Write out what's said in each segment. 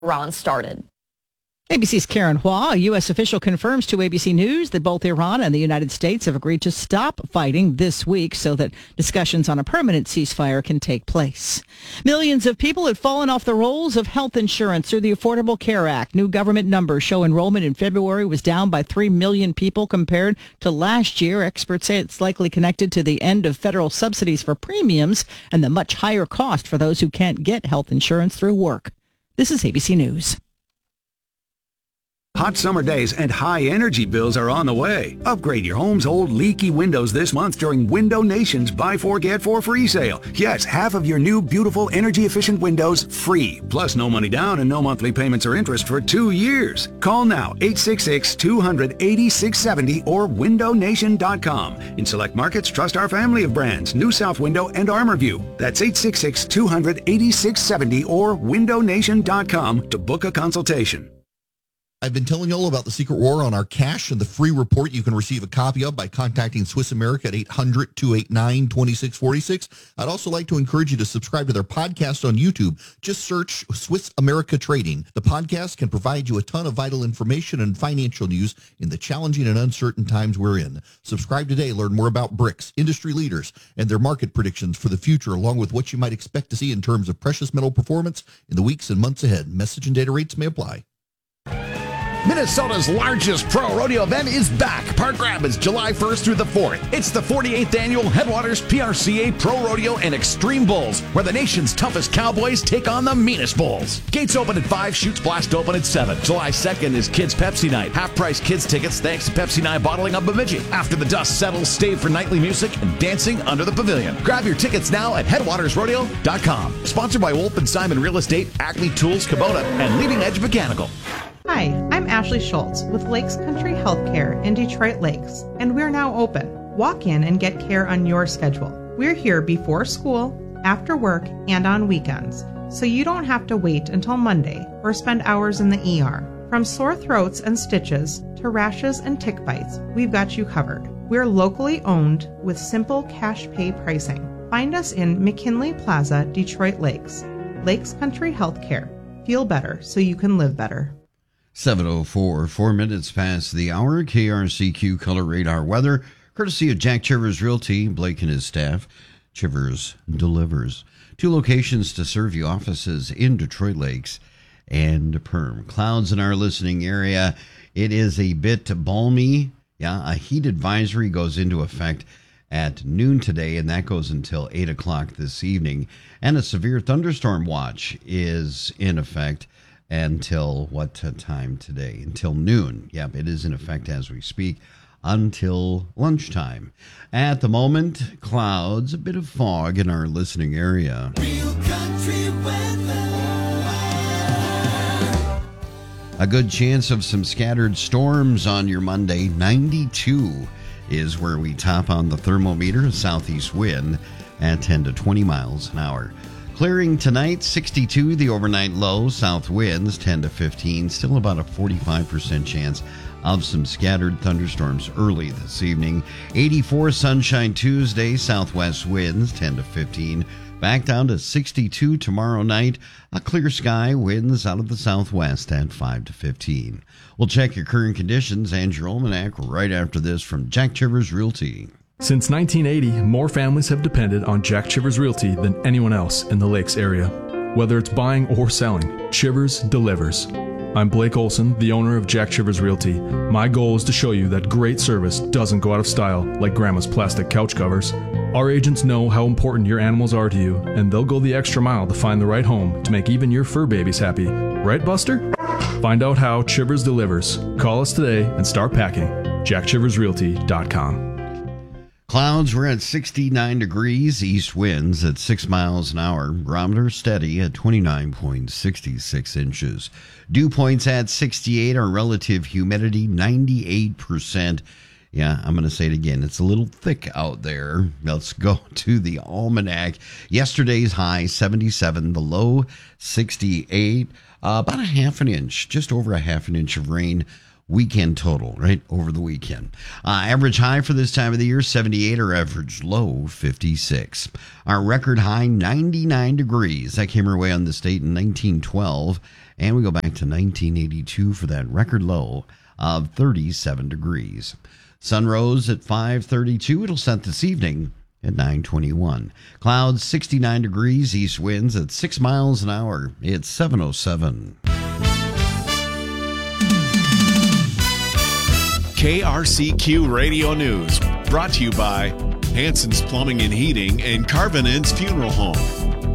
Iran started. ABC's Karen Hua, a U.S. official, confirms to ABC News that both Iran and the United States have agreed to stop fighting this week so that discussions on a permanent ceasefire can take place. Millions of people had fallen off the rolls of health insurance through the Affordable Care Act. New government numbers show enrollment in February was down by 3 million people compared to last year. Experts say it's likely connected to the end of federal subsidies for premiums and the much higher cost for those who can't get health insurance through work. This is ABC News. Hot summer days and high energy bills are on the way. Upgrade your home's old leaky windows this month during Window Nation's Buy 4 Get 4 free sale. Yes, half of your new beautiful energy efficient windows free. Plus no money down and no monthly payments or interest for 2 years. Call now 866-200-8670 or windownation.com. In select markets, trust our family of brands, New South Window and ArmorView. That's 866-200-8670 or windownation.com to book a consultation. I've been telling you all about the Secret War on our cash and the free report you can receive a copy of by contacting Swiss America at 800-289-2646. I'd also like to encourage you to subscribe to their podcast on YouTube. Just search Swiss America Trading. The podcast can provide you a ton of vital information and financial news in the challenging and uncertain times we're in. Subscribe today. Learn more about BRICS, industry leaders, and their market predictions for the future, along with what you might expect to see in terms of precious metal performance in the weeks and months ahead. Message and data rates may apply. Minnesota's largest pro rodeo event is back. Park Rapids, July 1st through the 4th. It's the 48th annual Headwaters PRCA Pro Rodeo and Extreme Bulls, where the nation's toughest cowboys take on the meanest bulls. Gates open at 5, chutes blast open at 7. July 2nd is Kids Pepsi Night. Half-price kids tickets thanks to Pepsi Night bottling of Bemidji. After the dust settles, stay for nightly music and dancing under the pavilion. Grab your tickets now at headwatersrodeo.com. Sponsored by Wolf & Simon Real Estate, Acme Tools, Kubota, and Leading Edge Mechanical. Hi, I'm Ashley Schultz with Lakes Country Healthcare in Detroit Lakes, and we're now open. Walk in and get care on your schedule. We're here before school, after work, and on weekends, so you don't have to wait until Monday or spend hours in the ER. From sore throats and stitches to rashes and tick bites, we've got you covered. We're locally owned with simple cash pay pricing. Find us in McKinley Plaza, Detroit Lakes. Lakes Country Healthcare. Feel better so you can live better. 7:04, 4 minutes past the hour. KRCQ Color Radar Weather, courtesy of Jack Chivers Realty, Blake and his staff. Chivers delivers. 2 locations to serve you, offices in Detroit Lakes and Perm. Clouds in our listening area. It is a bit balmy. Yeah, a heat advisory goes into effect at noon today, and that goes until 8 o'clock this evening. And a severe thunderstorm watch is in effect until what time today? Until noon. Yep, it is in effect as we speak until lunchtime. At the moment, clouds, a bit of fog in our listening area. Real country weather. A good chance of some scattered storms on your Monday. 92 is where we top on the thermometer. Southeast wind at 10 to 20 miles an hour. Clearing tonight, 62, the overnight low. South winds 10 to 15. Still about a 45% chance of some scattered thunderstorms early this evening. 84, sunshine Tuesday. Southwest winds 10 to 15. Back down to 62 tomorrow night. A clear sky, winds out of the southwest at 5 to 15. We'll check your current conditions and your almanac right after this from Jack Chivers Realty. Since 1980, more families have depended on Jack Chivers Realty than anyone else in the Lakes area. Whether it's buying or selling, Chivers delivers. I'm Blake Olson, the owner of Jack Chivers Realty. My goal is to show you that great service doesn't go out of style like Grandma's plastic couch covers. Our agents know how important your animals are to you, and they'll go the extra mile to find the right home to make even your fur babies happy. Right, Buster? Find out how Chivers delivers. Call us today and start packing. JackChiversRealty.com. Clouds were at 69 degrees, east winds at 6 miles an hour, barometer steady at 29.66 inches. Dew points at 68, our relative humidity 98%. Yeah, I'm going to say it again. It's a little thick out there. Let's go to the almanac. Yesterday's high 77, the low 68, about a half an inch, just over a half an inch of rain. Weekend total, right, over the weekend. Average high for this time of the year, 78, or average low, 56. Our record high, 99 degrees. That came our way on this date in 1912. And we go back to 1982 for that record low of 37 degrees. Sun rose at 5:32. It'll set this evening at 9:21. Clouds 69 degrees, east winds at 6 miles an hour. It's 7:07. KRCQ Radio News, brought to you by Hanson's Plumbing and Heating and Carvinen's Funeral Home.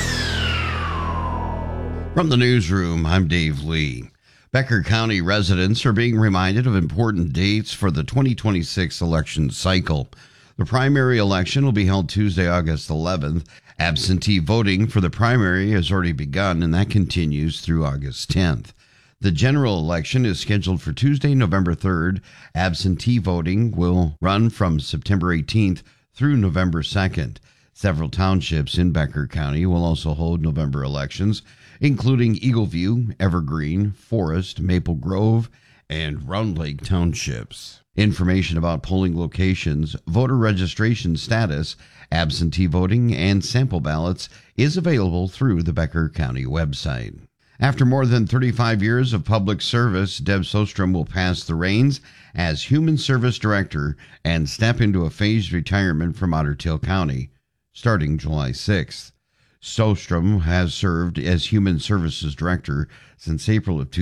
From the newsroom, I'm Dave Lee. Becker County residents are being reminded of important dates for the 2026 election cycle. The primary election will be held Tuesday, August 11th. Absentee voting for the primary has already begun, and that continues through August 10th. The general election is scheduled for Tuesday, November 3rd. Absentee voting will run from September 18th through November 2nd. Several townships in Becker County will also hold November elections, including Eagleview, Evergreen, Forest, Maple Grove, and Round Lake townships. Information about polling locations, voter registration status, absentee voting, and sample ballots is available through the Becker County website. After more than 35 years of public service, Deb Sostrom will pass the reins as Human Service Director and step into a phased retirement from Otter Tail County, starting July 6th. Sostrom has served as Human Services Director since April of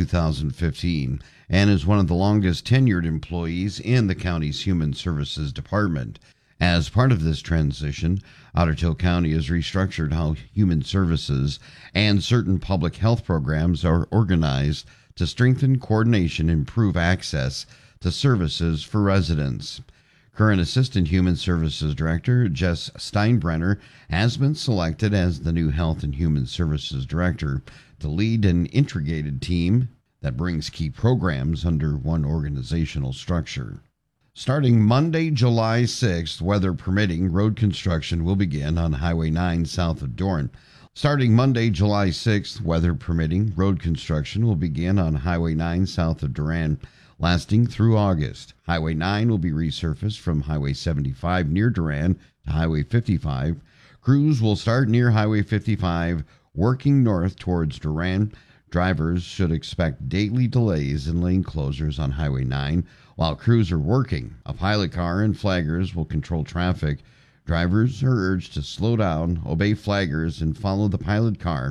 2015 and is one of the longest tenured employees in the county's Human Services Department. As part of this transition, Otter Tail County has restructured how human services and certain public health programs are organized to strengthen coordination and improve access to services for residents. Current Assistant Human Services Director Jess Steinbrenner has been selected as the new Health and Human Services Director to lead an integrated team that brings key programs under one organizational structure. Starting Monday, July 6th, weather permitting, road construction will begin on Highway 9 south of Doran. Starting Monday, July 6th, weather permitting, road construction will begin on Highway 9 south of Doran, lasting through August. Highway 9 will be resurfaced from Highway 75 near Doran to Highway 55. Crews will start near Highway 55, working north towards Doran. Drivers should expect daily delays and lane closures on Highway 9 while crews are working. A pilot car and flaggers will control traffic. Drivers are urged to slow down, obey flaggers, and follow the pilot car.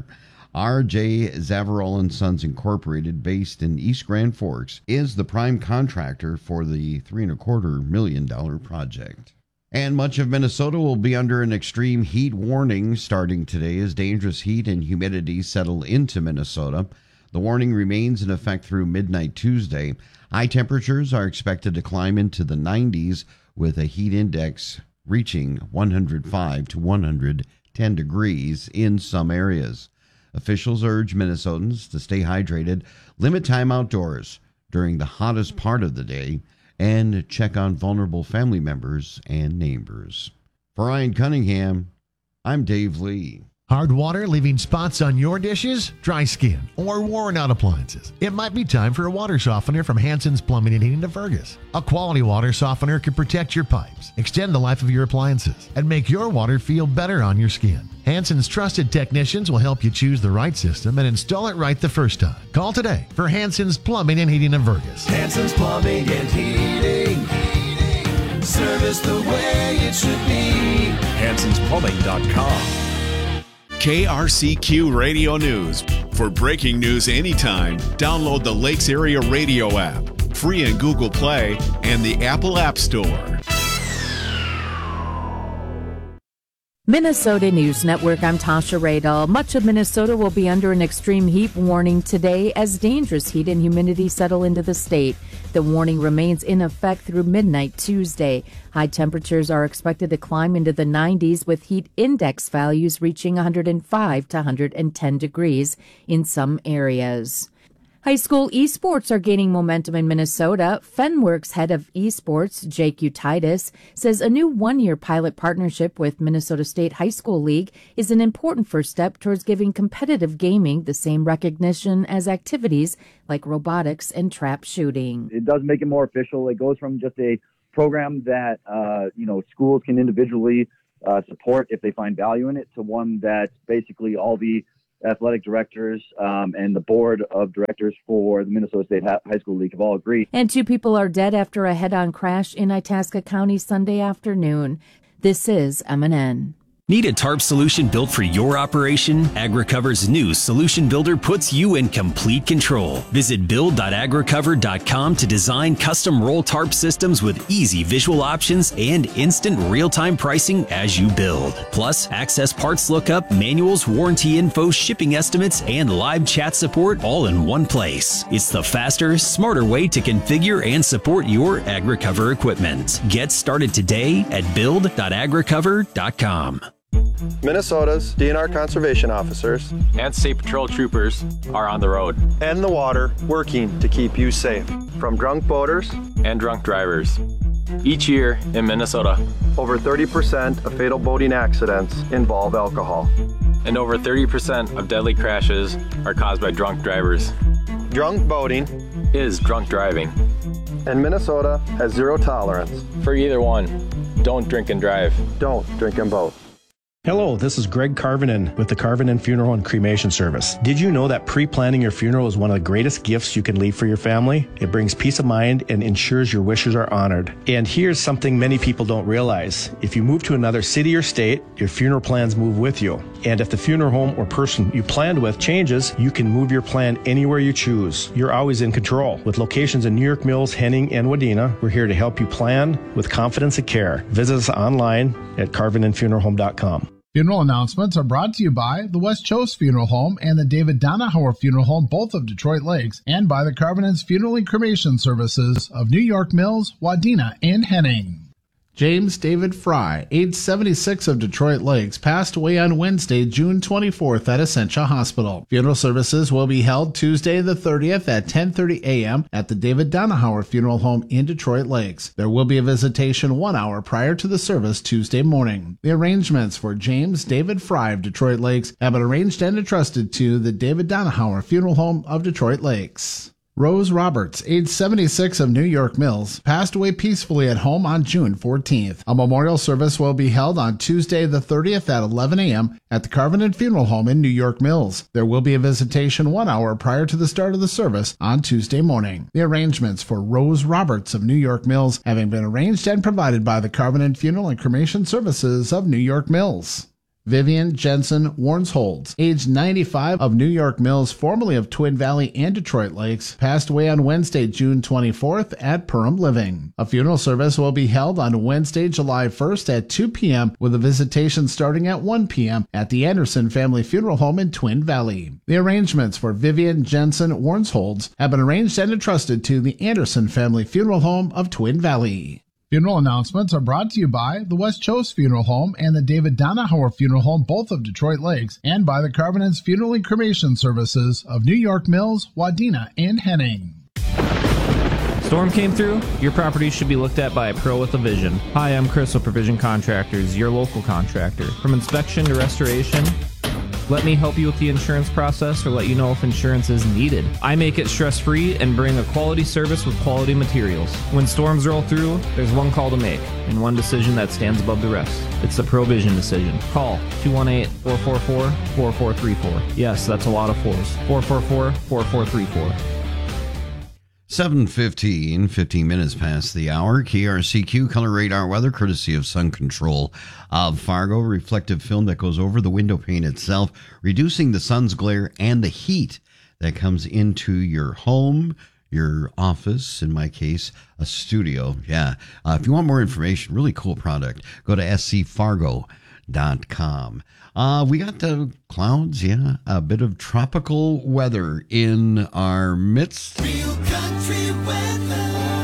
R.J. Zavarol & Sons Incorporated, based in East Grand Forks, is the prime contractor for the $3.25 million project. And much of Minnesota will be under an extreme heat warning starting today as dangerous heat and humidity settle into Minnesota. The warning remains in effect through midnight Tuesday. High temperatures are expected to climb into the 90s with a heat index reaching 105 to 110 degrees in some areas. Officials urge Minnesotans to stay hydrated, limit time outdoors during the hottest part of the day, and check on vulnerable family members and neighbors. For Ryan Cunningham, I'm Dave Lee. Hard water leaving spots on your dishes, dry skin, or worn out appliances? It might be time for a water softener from Hanson's Plumbing and Heating of Fergus. A quality water softener can protect your pipes, extend the life of your appliances, and make your water feel better on your skin. Hanson's trusted technicians will help you choose the right system and install it right the first time. Call today for Hanson's Plumbing and Heating of Fergus. Hanson's Plumbing and Heating. Service the way it should be. Hanson'sPlumbing.com. KRCQ Radio News. For breaking news anytime, download the Lakes Area Radio app, free in Google Play and the Apple App Store. Minnesota News Network, I'm Tasha Radel. Much of Minnesota will be under an extreme heat warning today as dangerous heat and humidity settle into the state. The warning remains in effect through midnight Tuesday. High temperatures are expected to climb into the 90s with heat index values reaching 105 to 110 degrees in some areas. High school esports are gaining momentum in Minnesota. Fenworks head of esports, Jake Utitis, says a new one-year pilot partnership with Minnesota State High School League is an important first step towards giving competitive gaming the same recognition as activities like robotics and trap shooting. It does make it more official. It goes from just a program that, schools can individually support if they find value in it to one that basically all the athletic directors and the board of directors for the Minnesota State High School League have all agreed. And 2 people are dead after a head-on crash in Itasca County Sunday afternoon. This is MNN. Need a tarp solution built for your operation? AgriCover's new Solution Builder puts you in complete control. Visit build.agricover.com to design custom roll tarp systems with easy visual options and instant real-time pricing as you build. Plus, access parts lookup, manuals, warranty info, shipping estimates, and live chat support all in one place. It's the faster, smarter way to configure and support your AgriCover equipment. Get started today at build.agricover.com. Minnesota's DNR conservation officers and state patrol troopers are on the road and the water working to keep you safe from drunk boaters and drunk drivers. Each year in Minnesota, over 30% of fatal boating accidents involve alcohol. And over 30% of deadly crashes are caused by drunk drivers. Drunk boating is drunk driving. And Minnesota has zero tolerance for either one. Don't drink and drive. Don't drink and boat. Hello, this is Greg Carvinen with the Carvinen Funeral and Cremation Service. Did you know that pre-planning your funeral is one of the greatest gifts you can leave for your family? It brings peace of mind and ensures your wishes are honored. And here's something many people don't realize. If you move to another city or state, your funeral plans move with you. And if the funeral home or person you planned with changes, you can move your plan anywhere you choose. You're always in control. With locations in New York Mills, Henning, and Wadena, we're here to help you plan with confidence and care. Visit us online at carvinenfuneralhome.com. Funeral announcements are brought to you by the West Choate Funeral Home and the David Donahauer Funeral Home, both of Detroit Lakes, and by the Carvinen's Funeral and Cremation Services of New York Mills, Wadena, and Henning. James David Fry, age 76 of Detroit Lakes, passed away on Wednesday, June 24th at Essentia Hospital. Funeral services will be held Tuesday the 30th at 10:30 a.m. at the David Donahauer Funeral Home in Detroit Lakes. There will be a visitation 1 hour prior to the service Tuesday morning. The arrangements for James David Fry of Detroit Lakes have been arranged and entrusted to the David Donahauer Funeral Home of Detroit Lakes. Rose Roberts, age 76 of New York Mills, passed away peacefully at home on June 14th. A memorial service will be held on Tuesday the 30th at 11 a.m. at the Carvinen Funeral Home in New York Mills. There will be a visitation 1 hour prior to the start of the service on Tuesday morning. The arrangements for Rose Roberts of New York Mills having been arranged and provided by the Carvinen Funeral and Cremation Services of New York Mills. Vivian Jensen Warnsholds, age 95 of New York Mills, formerly of Twin Valley and Detroit Lakes, passed away on Wednesday, June 24th at Perham Living. A funeral service will be held on Wednesday, July 1st at 2 p.m. with a visitation starting at 1 p.m. at the Anderson Family Funeral Home in Twin Valley. The arrangements for Vivian Jensen Warnsholds have been arranged and entrusted to the Anderson Family Funeral Home of Twin Valley. Funeral announcements are brought to you by the West Choate Funeral Home and the David Donahauer Funeral Home, both of Detroit Lakes, and by the Carvinen's Funeral and Cremation Services of New York Mills, Wadena, and Henning. Storm came through? Your property should be looked at by a pro with a vision. Hi, I'm Chris with Provision Contractors, your local contractor. From inspection to restoration, let me help you with the insurance process or let you know if insurance is needed. I make it stress-free and bring a quality service with quality materials. When storms roll through, there's one call to make and one decision that stands above the rest. It's the Provision decision. Call 218-444-4434. Yes, that's a lot of fours. 444-4434. 7:15, 15 minutes past the hour. KRCQ Color Radar Weather, courtesy of Sun Control of Fargo. Reflective film that goes over the window pane itself, reducing the sun's glare and the heat that comes into your home, your office, in my case, a studio. Yeah. If you want more information, really cool product, go to scfargo.com. We got the clouds, yeah, a bit of tropical weather in our midst. Real country weather.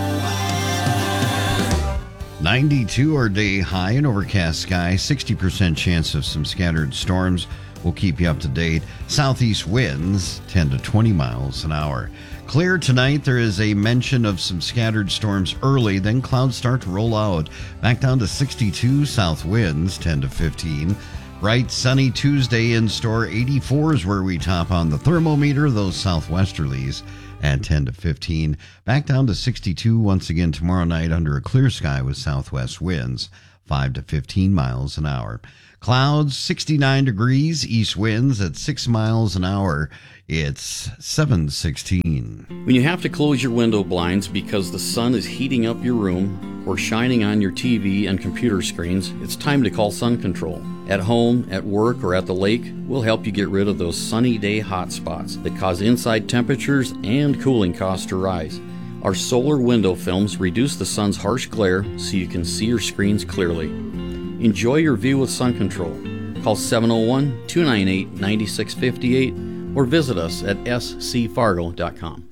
92 our day high, an overcast sky, 60% chance of some scattered storms. We'll keep you up to date. Southeast winds 10 to 20 miles an hour. Clear tonight. There is a mention of some scattered storms early, then clouds start to roll out. Back down to 62, south winds 10 to 15. Bright, sunny Tuesday in store. 84 is where we top on the thermometer. Those southwesterlies at 10 to 15. Back down to 62 once again tomorrow night under a clear sky with southwest winds 5 to 15 miles an hour. Clouds, 69 degrees, east winds at 6 miles an hour. It's 7:16. When you have to close your window blinds because the sun is heating up your room or shining on your TV and computer screens, it's time to call Sun Control. At home, at work, or at the lake, we'll help you get rid of those sunny day hot spots that cause inside temperatures and cooling costs to rise. Our solar window films reduce the sun's harsh glare so you can see your screens clearly. Enjoy your view with Sun Control. Call 701-298-9658 or visit us at scfargo.com.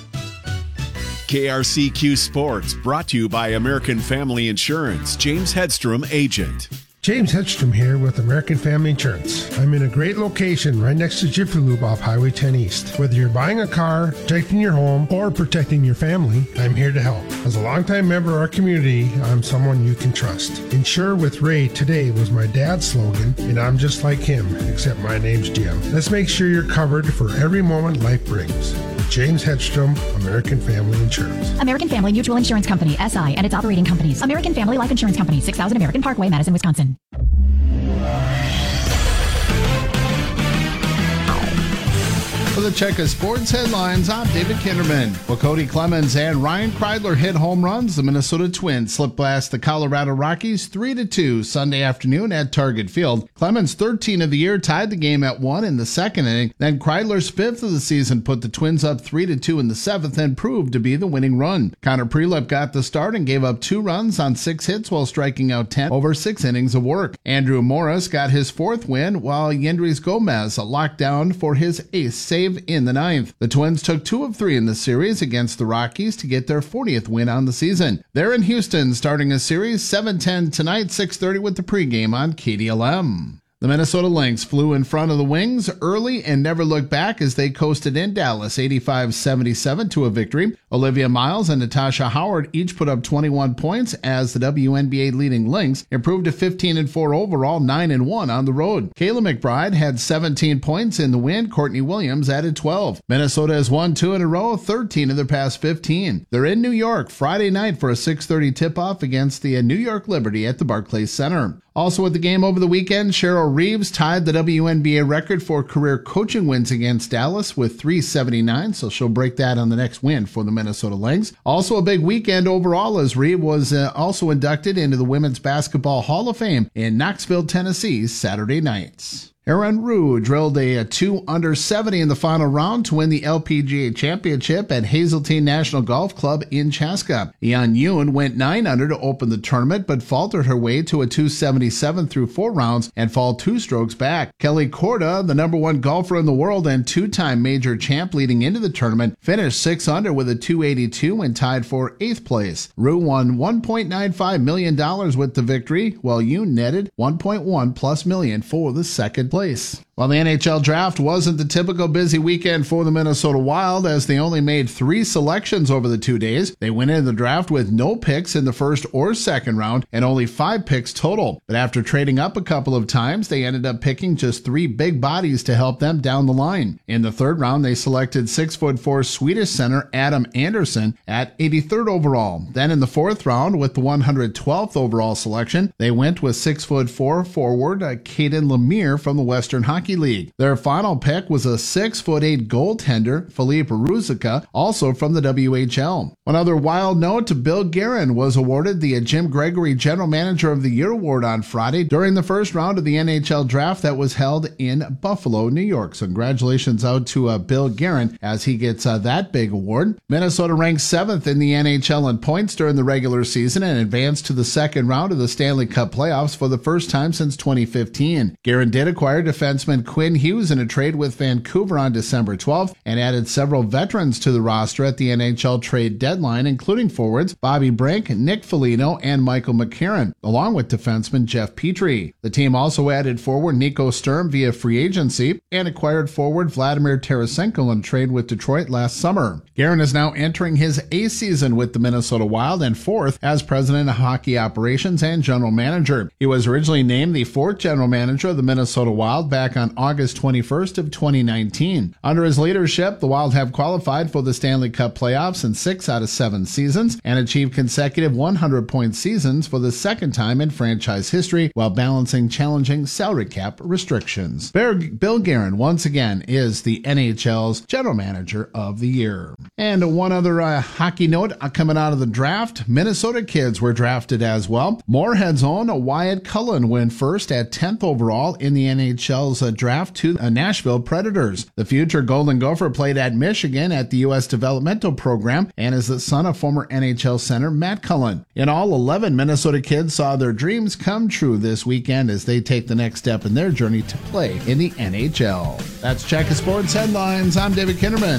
KRCQ Sports, brought to you by American Family Insurance. James Hedstrom, agent. James Hedstrom here with American Family Insurance. I'm in a great location right next to Jiffy Lube off Highway 10 East. Whether you're buying a car, protecting your home, or protecting your family, I'm here to help. As a longtime member of our community, I'm someone you can trust. Insure with Ray today was my dad's slogan, and I'm just like him, except my name's Jim. Let's make sure you're covered for every moment life brings. With James Hedstrom, American Family Insurance. American Family Mutual Insurance Company, SI, and its operating companies. American Family Life Insurance Company, 6000 American Parkway, Madison, Wisconsin. For the check of sports headlines, I'm David Kinderman. Well, Cody Clemens and Ryan Kreidler hit home runs. The Minnesota Twins slip blast the Colorado Rockies 3-2 Sunday afternoon at Target Field. Clemens' 13 of the year tied the game at 1 in the second inning. Then Kreidler's 5th of the season put the Twins up 3-2 in the 7th and proved to be the winning run. Connor Prelip got the start and gave up 2 runs on 6 hits while striking out 10 over 6 innings of work. Andrew Morris got his 4th win while Yendrys Gomez locked down for his ace save in the 9th. The Twins took 2 of 3 in the series against the Rockies to get their 40th win on the season. They're in Houston starting a series 7:10 tonight, 6:30 with the pregame on KDLM. The Minnesota Lynx flew in front of the Wings early and never looked back as they coasted in Dallas 85-77 to a victory. Olivia Miles and Natasha Howard each put up 21 points as the WNBA leading Lynx improved to 15-4 overall, 9-1 on the road. Kayla McBride had 17 points in the win. Courtney Williams added 12. Minnesota has won 2 in a row, 13 of their past 15. They're in New York Friday night for a 6:30 tip-off against the New York Liberty at the Barclays Center. Also at the game over the weekend, Cheryl Reeves tied the WNBA record for career coaching wins against Dallas with 379, so she'll break that on the next win for the Minnesota Lynx. Also a big weekend overall as Reeves was also inducted into the Women's Basketball Hall of Fame in Knoxville, Tennessee, Saturday nights. Aaron Rue drilled a 2 under 70 in the final round to win the LPGA Championship at Hazeltine National Golf Club in Chaska. Yeon Yoon went 9 under to open the tournament, but faltered her way to a 277 through 4 rounds and fall 2 strokes back. Kelly Korda, the number 1 golfer in the world and 2-time major champ leading into the tournament, finished 6 under with a 282 and tied for 8th place. Rue won $1.95 million with the victory, while Yoon netted $1.1+ million for the second place. While the NHL draft wasn't the typical busy weekend for the Minnesota Wild, as they only made 3 selections over the 2 days, they went into the draft with no picks in the first or second round and only 5 picks total. But after trading up a couple of times, they ended up picking just 3 big bodies to help them down the line. In the third round, they selected 6'4" Swedish center Adam Anderson at 83rd overall. Then in the fourth round, with the 112th overall selection, they went with 6'4" forward Caden Lemire from the Western Hockey League. Their final pick was a 6'8" goaltender, Philippe Ruzicka, also from the WHL. One other wild note, Bill Guerin was awarded the Jim Gregory General Manager of the Year award on Friday during the first round of the NHL draft that was held in Buffalo, New York. So congratulations out to Bill Guerin as he gets that big award. Minnesota ranked 7th in the NHL in points during the regular season and advanced to the second round of the Stanley Cup playoffs for the first time since 2015. Guerin did acquire defenseman Quinn Hughes in a trade with Vancouver on December 12th and added several veterans to the roster at the NHL trade deadline, including forwards Bobby Brink, Nick Foligno, and Michael McCarron, along with defenseman Jeff Petrie. The team also added forward Nico Sturm via free agency and acquired forward Vladimir Tarasenko in a trade with Detroit last summer. Guerin is now entering his 8th season with the Minnesota Wild and 4th as president of hockey operations and general manager. He was originally named the 4th general manager of the Minnesota Wild back on on August 21st of 2019. Under his leadership, the Wild have qualified for the Stanley Cup playoffs in 6 out of 7 seasons and achieved consecutive 100-point seasons for the second time in franchise history while balancing challenging salary cap restrictions. Bill Guerin, once again, is the NHL's General Manager of the Year. And one other hockey note coming out of the draft, Minnesota kids were drafted as well. Moorhead's own Wyatt Cullen went first at 10th overall in the NHL's draft to Nashville Predators. The future Golden Gopher played at Michigan at the U.S. Developmental Program and is the son of former NHL center Matt Cullen. In all, 11 Minnesota kids saw their dreams come true this weekend as they take the next step in their journey to play in the NHL. That's Check of Sports Headlines. I'm David Kinderman.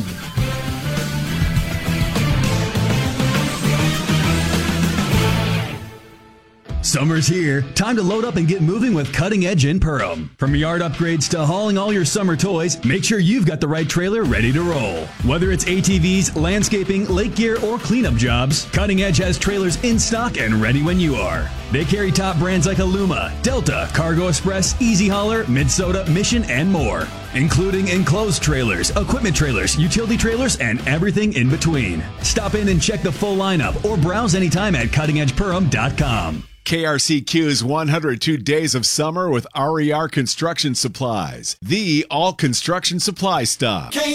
Summer's here. Time to load up and get moving with Cutting Edge in Perham. From yard upgrades to hauling all your summer toys, make sure you've got the right trailer ready to roll. Whether it's ATVs, landscaping, lake gear, or cleanup jobs, Cutting Edge has trailers in stock and ready when you are. They carry top brands like Aluma, Delta, Cargo Express, Easy Hauler, Minnesota, Mission, and more, including enclosed trailers, equipment trailers, utility trailers, and everything in between. Stop in and check the full lineup or browse anytime at cuttingedgeperham.com. KRCQ's 102 Days of Summer with RER Construction Supplies, the all construction supply stop.